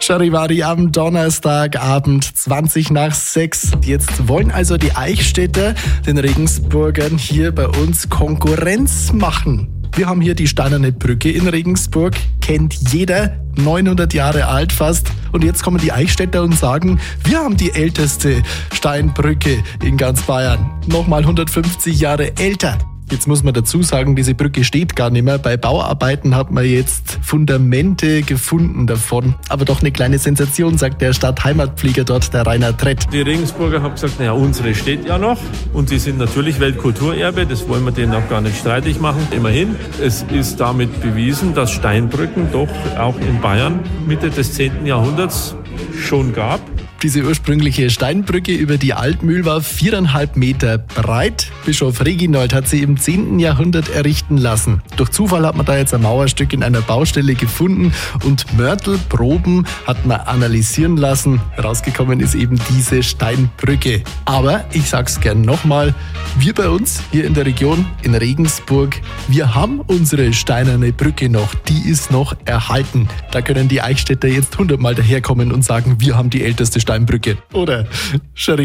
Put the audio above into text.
Charivari am Donnerstagabend, 6:20. Jetzt wollen also die Eichstätter den Regensburgern hier bei uns Konkurrenz machen. Wir haben hier die Steinerne Brücke in Regensburg, kennt jeder, 900 Jahre alt fast. Und jetzt kommen die Eichstätter und sagen, wir haben die älteste Steinbrücke in ganz Bayern. Nochmal 150 Jahre älter. Jetzt muss man dazu sagen, diese Brücke steht gar nicht mehr. Bei Bauarbeiten hat man jetzt Fundamente gefunden davon. Aber doch eine kleine Sensation, sagt der Stadtheimatpfleger dort, der Rainer Trett. Die Regensburger haben gesagt, naja, unsere steht ja noch. Und die sind natürlich Weltkulturerbe, das wollen wir denen auch gar nicht streitig machen. Immerhin, es ist damit bewiesen, dass Steinbrücken doch auch in Bayern Mitte des 10. Jahrhunderts schon gab. Diese ursprüngliche Steinbrücke über die Altmühl war 4,5 Meter breit. Bischof Reginold hat sie im 10. Jahrhundert errichten lassen. Durch Zufall hat man da jetzt ein Mauerstück in einer Baustelle gefunden und Mörtelproben hat man analysieren lassen. Rausgekommen ist eben diese Steinbrücke. Aber ich sag's gern nochmal, wir bei uns hier in der Region in Regensburg, wir haben unsere steinerne Brücke noch. Die ist noch erhalten. Da können die Eichstätter jetzt 100-mal daherkommen und sagen, wir haben die älteste Steinbrücke. Oder?